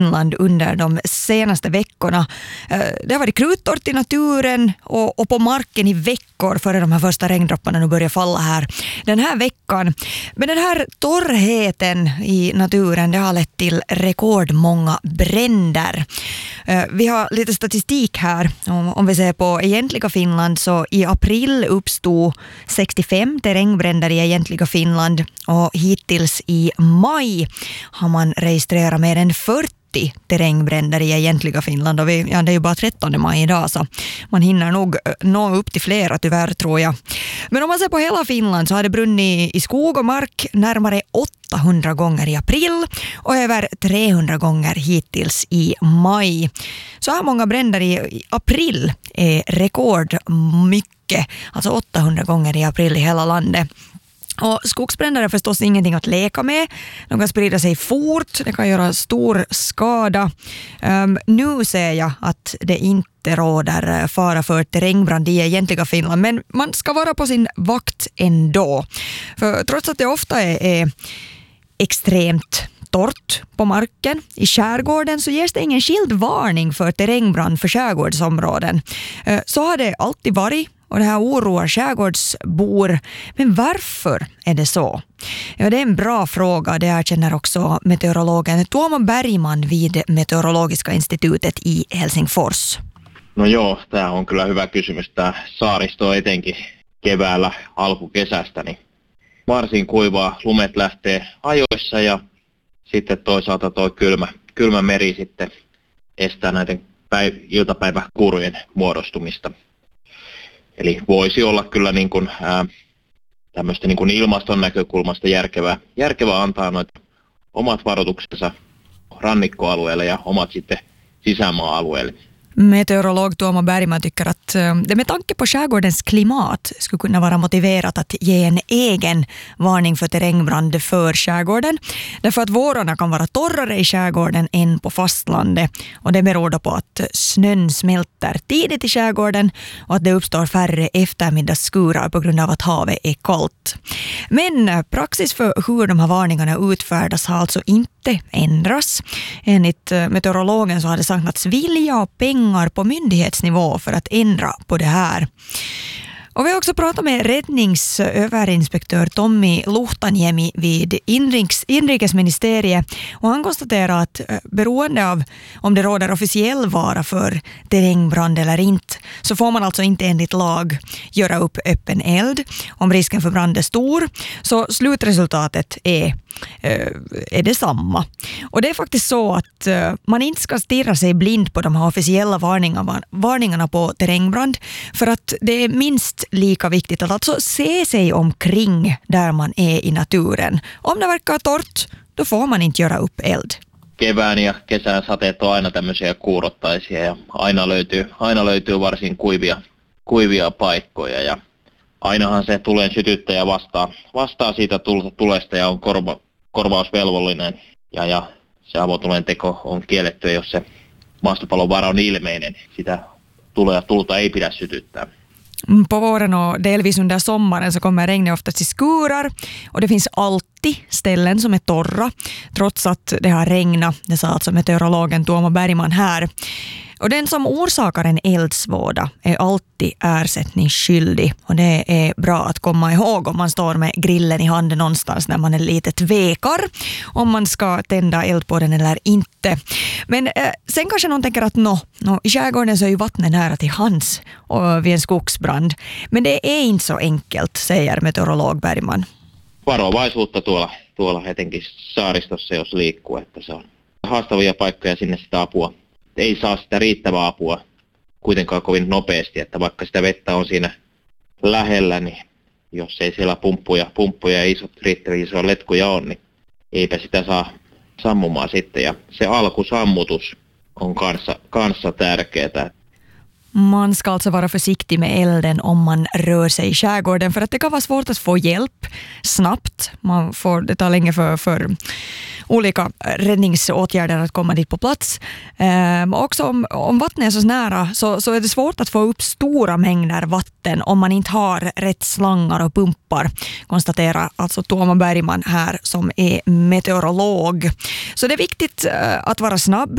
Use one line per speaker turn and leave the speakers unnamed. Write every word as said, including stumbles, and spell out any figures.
Finland under de senaste veckorna. Det har varit kruttorrt i naturen och, och på marken i veckor före de här första regndropparna nu börjar falla här den här veckan. Men den här torrheten i naturen, det har lett till rekordmånga bränder. Vi har lite statistik här. Om, om vi ser på egentliga Finland, så i april uppstod sextiofem terrängbränder i egentliga Finland och hittills i maj har man registrerat mer än fyrtio terrängbränder i egentliga Finland, och vi, ja, det är ju bara trettonde maj idag, så man hinner nog nå upp till flera tyvärr, tror jag. Men om man ser på hela Finland så har det brunnit i skog och mark närmare åttahundra gånger i april och över trehundra gånger hittills i maj. Så här många bränder i april är rekord mycket, alltså åttahundra gånger i april i hela landet. Och skogsbränder är förstås ingenting att leka med. De kan sprida sig fort, det kan göra stor skada. Um, nu ser jag att det inte råder fara för terrängbrand i egentliga Finland, men man ska vara på sin vakt ändå. För trots att det ofta är, är extremt torrt på marken i skärgården, så ges det ingen skild varning för terrängbrand för skärgårdsområden. Uh, så har det alltid varit. Och det här oroar skärgårdsbor. Men varför är det så? Ja, det är en bra fråga. Det erkänner också meteorologen Tuomo Bergman vid Meteorologiska institutet i Helsingfors.
No joo, tämä on kyllä hyvä kysymys. Tämä saaristo etenkin keväällä alkukesästä, niin varsin kuivaa, lumet lähtee ajoissa ja sitten toisaalta tuo kylmä, kylmä meri sitten estää näiden päiv- iltapäiväkuurujen muodostumista. Eli voisi olla kyllä niin kuin, ää, tämmöistä niin kuin ilmaston näkökulmasta järkevää, järkevää antaa noita omat varoituksensa rannikkoalueelle ja omat sitten sisämaa-alueelle.
Meteorolog Tuomo Bergman tycker att det med tanke på skärgårdens klimat skulle kunna vara motiverat att ge en egen varning för terrängbrand för skärgården. Därför att vårarna kan vara torrare i skärgården än på fastlandet, och det beror då på att snön smälter tidigt i skärgården och att det uppstår färre eftermiddagsskurar på grund av att havet är kallt. Men praxis för hur de här varningarna utfärdas har alltså inte ändras. Enligt meteorologen så har det saknats vilja och pengar på myndighetsnivå för att ändra på det här. Och vi har också pratat med räddningsöverinspektör Tommi Luhtaniemi vid inriks, inrikesministeriet, och han konstaterar att beroende av om det råder officiell vara för terrängbrand eller inte, så får man alltså inte enligt lag göra upp öppen eld. Om risken för brand är stor, så slutresultatet är är det samma. Och det är faktiskt så att man inte ska stirra sig blind på de här officiella varningarna, varningarna på terrängbrand, för att det är minst lika viktigt att alltså se sig omkring där man är i naturen. Om det verkar torrt, då får man inte göra upp eld.
Kevään ja kesän sateet on aina tämmöisiä kuurottaisia ja aina löytyy, aina löytyy varsin kuivia, kuivia paikkoja, ja ainahan se tulen sytyttäjä vastaa, vastaa siitä tulesta ja on korva, korvausvelvollinen, ja, ja se avotulen teko on kielletty, jos se maastopallon vara on ilmeinen. Sitä tulee ja tulta ei pidä sytyttää.
På våren och delvis under sommaren så kommer regnet oftast i skurar, och det finns alltid ställen som är torra trots att det har regnat. Det sa alltså meteorologen Tuomo Bergman här. Och den som orsakar en eldsvåda är alltid ersättningsskyldig, och det är bra att komma ihåg om man står med grillen i handen någonstans när man är lite tvekar om man ska tända eld på den eller inte. Men eh, sen kanske någon tänker att no, no, i skärgården så är ju vattnet nära till hands och vid en skogsbrand. Men det är inte så enkelt, säger meteorolog Bergman.
Varovaisuutta tuolla, tuolla etenkin saaristossa, jos liikkuu, että se on haastavia paikkoja sinne sitä apua. Ei saa sitä riittävää apua kuitenkaan kovin nopeasti, että vaikka sitä vettä on siinä lähellä, niin jos ei siellä pumppuja, pumppuja ja isot, riittäviä isoja letkuja on, niin eipä sitä saa sammumaan sitten. Ja se alkusammutus on kanssa, kanssa tärkeää.
Man ska alltså vara försiktig med elden om man rör sig i skärgården, för att det kan vara svårt att få hjälp snabbt. Man får, det tar länge för, för olika räddningsåtgärder att komma dit på plats. Ehm, också om, om vattnet är så nära så, så är det svårt att få upp stora mängder vatten om man inte har rätt slangar och pumpar, konstaterar alltså Tuomo Bergman här som är meteorolog. Så det är viktigt att vara snabb